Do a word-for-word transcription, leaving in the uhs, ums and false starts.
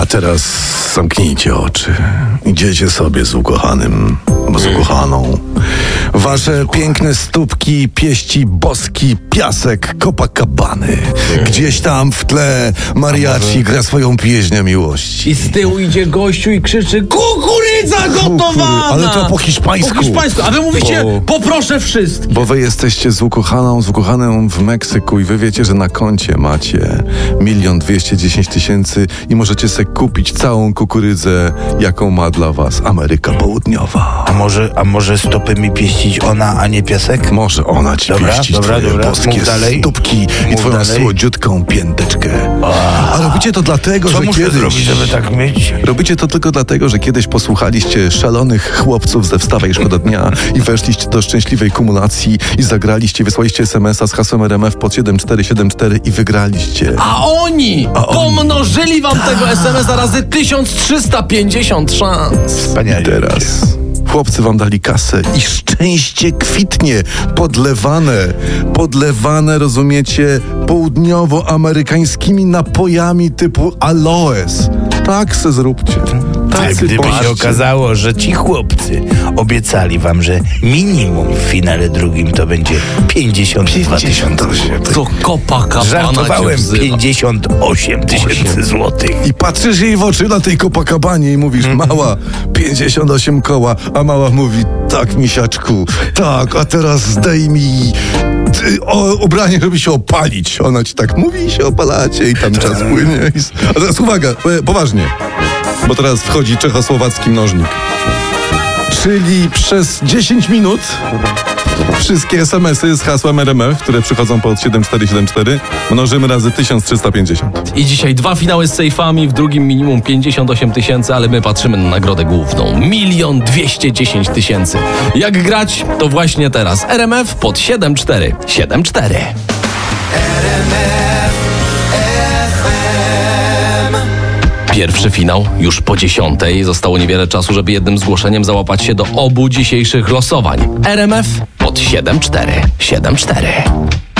A teraz zamknijcie oczy. Idziecie sobie z ukochanym, z ukochaną. Wasze piękne stópki pieści boski piasek Copacabany. Gdzieś tam w tle mariachi gra swoją pieśń miłości. I z tyłu idzie gościu i krzyczy: kukurydza gotowana! Ale to po hiszpańsku. Po hiszpańsku, a wy mówicie: Bo- poproszę wszystkich. Bo wy jesteście z ukochaną, z ukochaną w Meksyku i wy wiecie, że na koncie macie milion dwieście dziesięć tysięcy i możecie sobie kupić całą kukurydzę, jaką ma dla was Ameryka Południowa. A może, a może stopy mi pieścić ona, a nie piasek? Może ona ci Dobra, pieścić dobra, twoje dobra. boskie Mów dalej. stópki i Mów twoją dalej. słodziutką pięteczkę. A robicie to dlatego, Co że muszę kiedyś... zrobić, żeby tak mieć? Robicie to tylko dlatego, że kiedyś posłuchaliście szalonych chłopców ze Wstawaj Szkoda Dnia i weszliście do szczęśliwej kumulacji i zagraliście, wysłaliście es em es a z hasłem er em ef pod siedem cztery siedem cztery i wygraliście. A oni A oni- pomnożyli wam tego es em es a razy tysiąc trzysta pięćdziesiąt szans. Wspaniale. I teraz chłopcy wam dali kasę i szczęście kwitnie, podlewane, podlewane, rozumiecie, południowoamerykańskimi napojami typu aloes. Tak se zróbcie. A Tacy gdyby się bądźcie. okazało, że ci chłopcy obiecali wam, że minimum w finale drugim to będzie pięćdziesiąt dwa tysiące złotych. To Copacabana cię Żartowałem, wzywa. pięćdziesiąt osiem tysięcy złotych. I patrzysz jej w oczy na tej Copacabanie i mówisz: mała, pięćdziesiąt osiem koła, a mała mówi: tak, misiaczku, tak, a teraz zdejmij ty, o, ubranie, żeby się opalić. Ona ci tak mówi i się opalacie i tam czas płynie. I s- A teraz uwaga, e, poważnie, bo teraz wchodzi czechosłowacki mnożnik. Czyli przez dziesięć minut wszystkie es em es y z hasłem er em ef, które przychodzą pod siedem cztery siedem cztery, mnożymy razy tysiąc trzysta pięćdziesiąt. I dzisiaj dwa finały z sejfami, w drugim minimum pięćdziesiąt osiem tysięcy, ale my patrzymy na nagrodę główną. Milion dwieście dziesięć tysięcy. Jak grać? To właśnie teraz. er em ef pod siedem cztery siedem cztery. Pierwszy finał już po dziesiątej. Zostało niewiele czasu, żeby jednym zgłoszeniem załapać się do obu dzisiejszych losowań. er em ef pod siedem cztery siedem cztery.